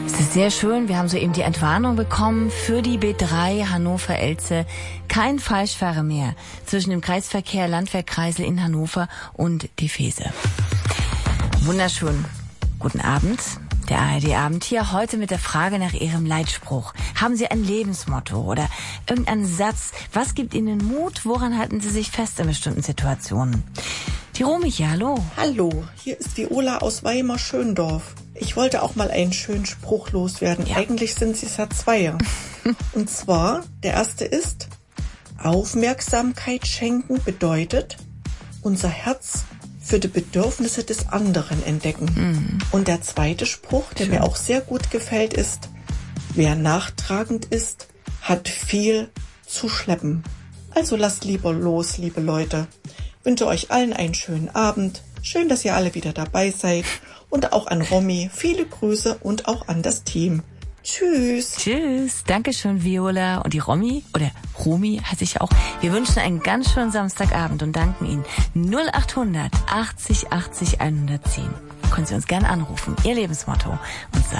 Es ist sehr schön. Wir haben soeben die Entwarnung bekommen für die B3 Hannover-Elze. Kein Falschfahrer mehr zwischen dem Kreisverkehr Landwehr-Kreisel in Hannover und die Fese. Wunderschön. Guten Abend. Der ARD-Abend hier heute mit der Frage nach Ihrem Leitspruch. Haben Sie ein Lebensmotto oder irgendeinen Satz? Was gibt Ihnen Mut? Woran halten Sie sich fest in bestimmten Situationen? Die Romy hier, hallo. Hallo, hier ist Viola aus Weimar-Schöndorf. Ich wollte auch mal einen schönen Spruch loswerden. Ja. Eigentlich sind es ja zwei. Und zwar, der erste ist, Aufmerksamkeit schenken bedeutet, unser Herz für die Bedürfnisse des anderen entdecken. Mhm. Und der zweite Spruch, der mir auch sehr gut gefällt, ist, wer nachtragend ist, hat viel zu schleppen. Also lasst lieber los, liebe Leute. Ich wünsche euch allen einen schönen Abend. Schön, dass ihr alle wieder dabei seid. Und auch an Romy viele Grüße und auch an das Team. Tschüss. Tschüss. Dankeschön, Viola. Und die Romy, oder Romy heißt ich auch. Wir wünschen einen ganz schönen Samstagabend und danken Ihnen. 0800 80 80 110. Können Sie uns gerne anrufen. Ihr Lebensmotto. Und